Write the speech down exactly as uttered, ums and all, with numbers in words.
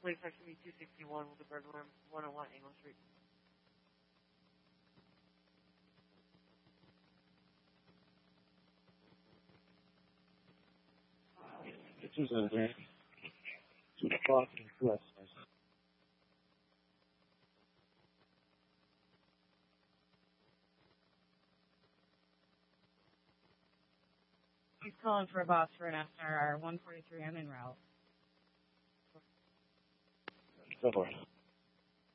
Please text me two sixty-one with the burglar one oh one England Street. This is a two o'clock in West. He's calling for a boss for an S R R one forty-three. I'm en route. Go for it.